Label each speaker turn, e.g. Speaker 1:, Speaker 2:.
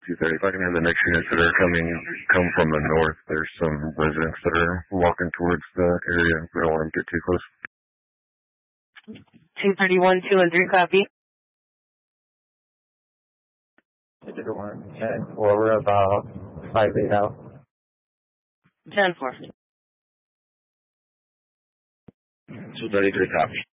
Speaker 1: 230. If I can have the next units that are come from the north, there's some residents that are walking towards the area. We don't want them to get too close.
Speaker 2: 231, 2 and 3, copy.
Speaker 3: 231, 10, well, we're about 5-8 out.
Speaker 2: 10-4.
Speaker 1: 233, copy.